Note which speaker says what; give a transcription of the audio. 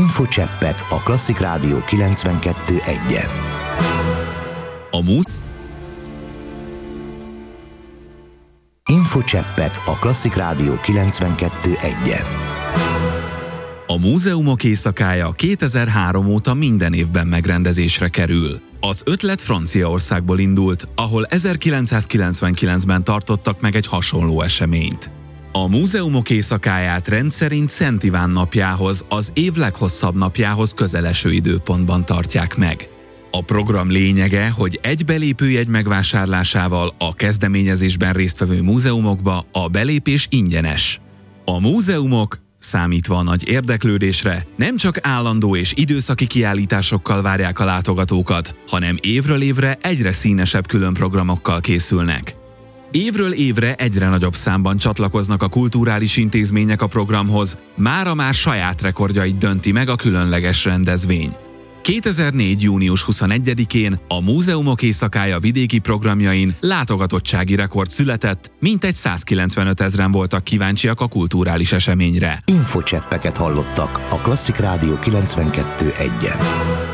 Speaker 1: Infocseppek a Klasszik Rádió 92.1-en. Infocseppek a Klasszik Rádió 92.1-en.
Speaker 2: A Múzeumok Éjszakája 2003 óta minden évben megrendezésre kerül. Az ötlet Franciaországból indult, ahol 1999-ben tartottak meg egy hasonló eseményt. A Múzeumok Éjszakáját rendszerint Szent Iván napjához, az év leghosszabb napjához közeleső időpontban tartják meg. A program lényege, hogy egy belépőjegy megvásárlásával a kezdeményezésben résztvevő múzeumokba a belépés ingyenes. A múzeumok, számítva a nagy érdeklődésre, nem csak állandó és időszaki kiállításokkal várják a látogatókat, hanem évről évre egyre színesebb különprogramokkal készülnek. Évről évre egyre nagyobb számban csatlakoznak a kulturális intézmények a programhoz, mára már saját rekordjait dönti meg a különleges rendezvény. 2004. június 21-én a Múzeumok Éjszakája vidéki programjain látogatottsági rekord született, mintegy 195 000 voltak kíváncsiak a kulturális eseményre.
Speaker 1: Infocseppeket hallottak a Klasszik Rádió 92.1-en.